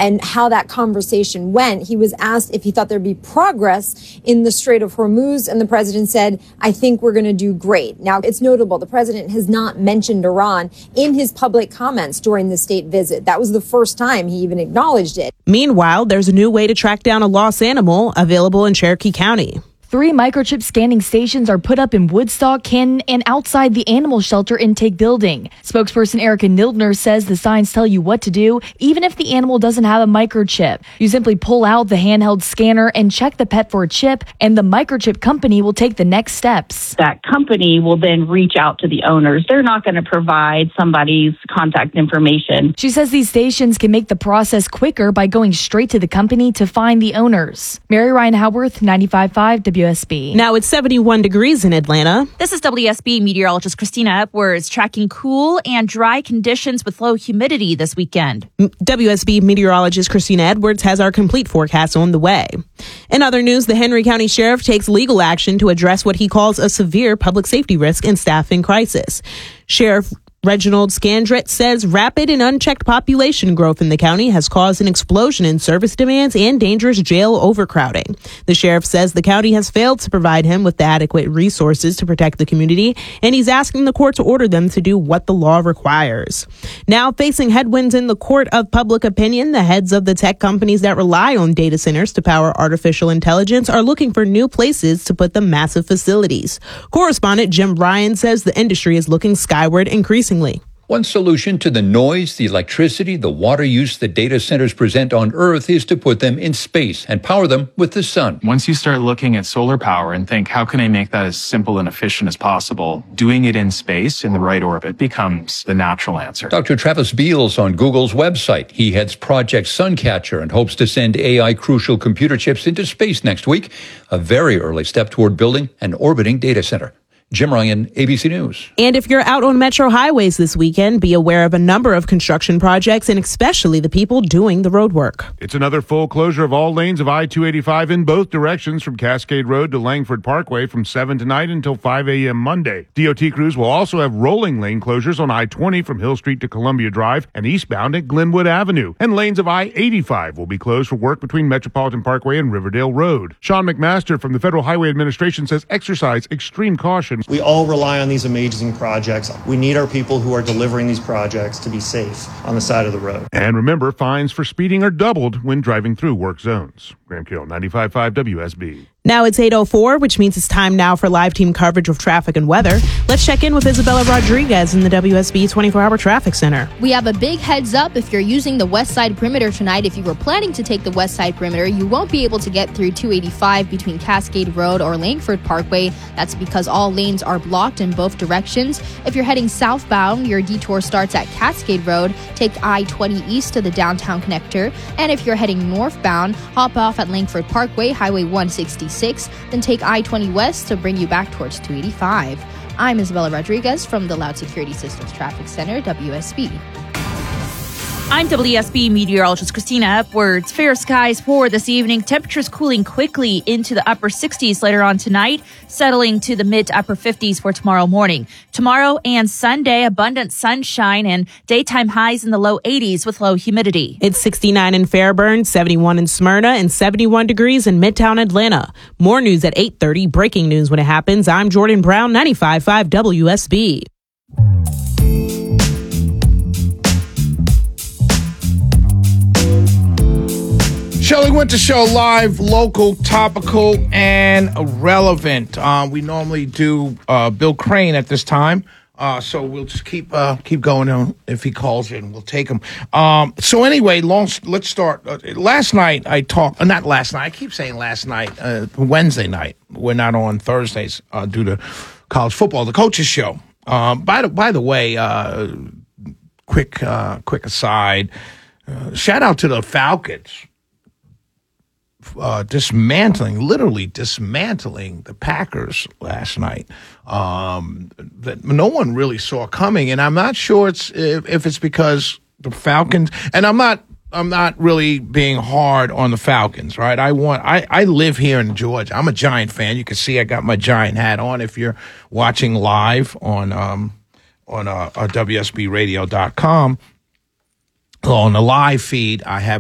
and how that conversation went. He was asked if he thought there'd be progress in the Strait of Hormuz, and the president said, I think we're going to do great. Now, it's notable the president has not mentioned Iran in his public comments during the state visit. That was the first time he even acknowledged it. Meanwhile, there's a new way to track down a lost animal available in Cherokee County. 3 microchip scanning stations are put up in Woodstock, Canton, and outside the animal shelter intake building. Spokesperson Erica Nildner says the signs tell you what to do, even if the animal doesn't have a microchip. You simply pull out the handheld scanner and check the pet for a chip, and the microchip company will take the next steps. That company will then reach out to the owners. They're not going to provide somebody's contact information. She says these stations can make the process quicker by going straight to the company to find the owners. Mary Ryan Howarth, 95.5 WSB. Now it's 71 degrees in Atlanta. This is WSB meteorologist Christina Epworth tracking cool and dry conditions with low humidity this weekend. WSB meteorologist Christina Edwards has our complete forecast on the way. In other news, the Henry County Sheriff takes legal action to address what he calls a severe public safety risk in staffing crisis. Sheriff Reginald Scandrett says rapid and unchecked population growth in the county has caused an explosion in service demands and dangerous jail overcrowding. The sheriff says the county has failed to provide him with the adequate resources to protect the community, and he's asking the court to order them to do what the law requires. Now facing headwinds in the court of public opinion, the heads of the tech companies that rely on data centers to power artificial intelligence are looking for new places to put the massive facilities. Correspondent Jim Ryan says the industry is looking skyward increasingly. One solution to the noise, the electricity, the water use that data centers present on Earth is to put them in space and power them with the sun. Once you start looking at solar power and think, how can I make that as simple and efficient as possible? Doing it in space in the right orbit becomes the natural answer. Dr. Travis Beals on Google's website. He heads Project Suncatcher and hopes to send AI crucial computer chips into space next week, a very early step toward building an orbiting data center. Jim Ryan, ABC News. And if you're out on metro highways this weekend, be aware of a number of construction projects and especially the people doing the road work. It's another full closure of all lanes of I-285 in both directions from Cascade Road to Langford Parkway from 7 tonight until 5 a.m. Monday. DOT crews will also have rolling lane closures on I-20 from Hill Street to Columbia Drive and eastbound at Glenwood Avenue. And lanes of I-85 will be closed for work between Metropolitan Parkway and Riverdale Road. Sean McMaster from the Federal Highway Administration says exercise extreme caution. We all rely on these amazing projects. We need our people who are delivering these projects to be safe on the side of the road. And remember, fines for speeding are doubled when driving through work zones. Graham Kill, 95.5 WSB. Now it's 8:04, which means it's time now for live team coverage of traffic and weather. Let's check in with Isabella Rodriguez in the WSB 24-hour traffic center. We have a big heads up if you're using the west side perimeter tonight. If you were planning to take the west side perimeter, you won't be able to get through 285 between Cascade Road or Langford Parkway. That's because all lanes are blocked in both directions. If you're heading southbound, your detour starts at Cascade Road. Take I-20 east to the downtown connector. And if you're heading northbound, hop off at Langford Parkway, Highway 166. Then take I-20 west to bring you back towards 285. I'm Isabella Rodriguez from the Loud Security Systems Traffic Center, WSB. I'm WSB meteorologist Christina Epworth. Fair skies for this evening. Temperatures cooling quickly into the upper 60s later on tonight, settling to the mid to upper 50s for tomorrow morning. Tomorrow and Sunday, abundant sunshine and daytime highs in the low 80s with low humidity. It's 69 in Fairburn, 71 in Smyrna, and 71 degrees in Midtown Atlanta. More news at 8:30. Breaking news when it happens. I'm Jordan Brown, 95.5 WSB. Shelley Winter Show, live, local, topical, and relevant. We normally do Bill Crane at this time, so we'll just keep going on. If he calls in, we'll take him. So anyway, let's start. Last night I talked. Not last night. I keep saying last night. Wednesday night. We're not on Thursdays due to college football. The Coaches Show. By the way, quick aside. Shout out to the Falcons. Literally dismantling the Packers last night that no one really saw coming, and I'm not sure if it's because the Falcons. And I'm not really being hard on the Falcons, right? I live here in Georgia. I'm a Giant fan. You can see I got my Giant hat on. If you're watching live on WSBRadio.com. On the live feed, I have